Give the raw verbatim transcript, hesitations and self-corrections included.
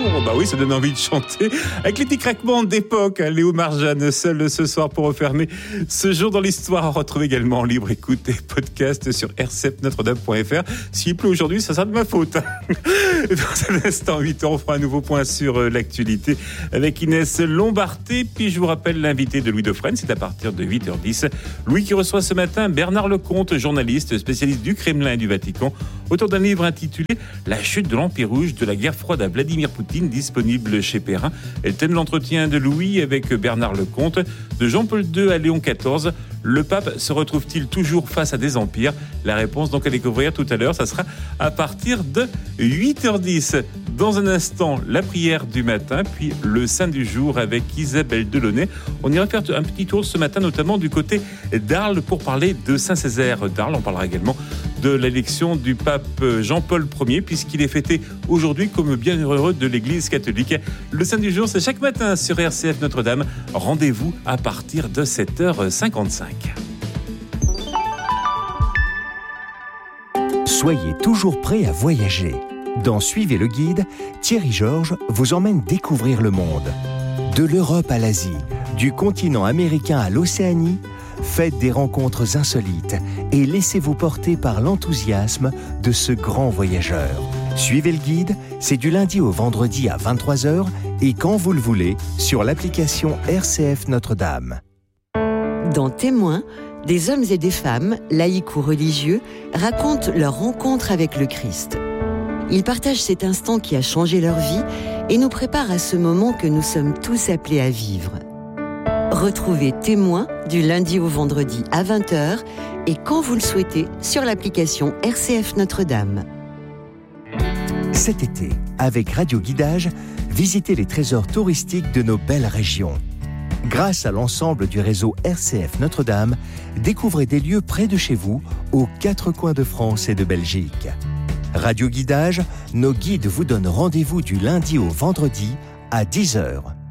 Bah oui, ça donne envie de chanter. Avec les petits craquements d'époque, Léo Marjane, seul ce soir pour refermer ce jour dans l'histoire. Retrouve également en libre écoute et podcast sur r c f notre dame point f r. S'il pleut aujourd'hui, ça sera de ma faute. Dans un instant, huit heures, on fera un nouveau point sur l'actualité avec Inès Lombarté. Puis je vous rappelle l'invité de Louis Dauphren, c'est à partir de huit heures dix. Louis qui reçoit ce matin Bernard Lecomte, journaliste, spécialiste du Kremlin et du Vatican, auteur d'un livre intitulé « La chute de l'Empire rouge, de la guerre froide à Vladimir Poutine », disponible chez Perrin. Et le thème de l'entretien de Louis avec Bernard Lecomte, de Jean-Paul deux à Léon quatorze. Le pape se retrouve-t-il toujours face à des empires ? La réponse donc à découvrir tout à l'heure, ça sera à partir de huit heures dix. Dans un instant, la prière du matin, puis le saint du jour avec Isabelle Delaunay. On ira faire un petit tour ce matin, notamment du côté d'Arles, pour parler de Saint-Césaire d'Arles. On parlera également de l'élection du pape Jean-Paul Ier, puisqu'il est fêté aujourd'hui comme bienheureux de l'Église catholique. Le saint du jour, c'est chaque matin sur R C F Notre-Dame. Rendez-vous à partir de sept heures cinquante-cinq. Soyez toujours prêts à voyager. Dans Suivez le guide, Thierry Georges vous emmène découvrir le monde. De l'Europe à l'Asie, du continent américain à l'Océanie, faites des rencontres insolites et laissez-vous porter par l'enthousiasme de ce grand voyageur. Suivez le guide, c'est du lundi au vendredi à vingt-trois heures et quand vous le voulez sur l'application R C F Notre-Dame. Dans Témoins, des hommes et des femmes, laïcs ou religieux, racontent leur rencontre avec le Christ. Ils partagent cet instant qui a changé leur vie et nous préparent à ce moment que nous sommes tous appelés à vivre. Retrouvez Témoins du lundi au vendredi à vingt heures et quand vous le souhaitez sur l'application R C F Notre-Dame. Cet été, avec Radio Guidage, visitez les trésors touristiques de nos belles régions. Grâce à l'ensemble du réseau R C F Notre-Dame, découvrez des lieux près de chez vous, aux quatre coins de France et de Belgique. Radio Guidage, nos guides vous donnent rendez-vous du lundi au vendredi à dix heures.